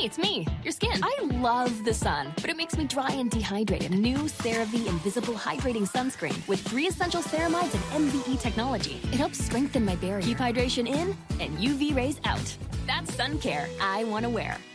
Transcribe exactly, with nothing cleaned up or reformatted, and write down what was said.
it's me, your skin. I love the sun, but it makes me dry and dehydrated. New CeraVe Invisible Hydrating Sunscreen with three essential ceramides and M V E technology. It helps strengthen my barrier, keep hydration in, and U V rays out. That's sun care I want to wear.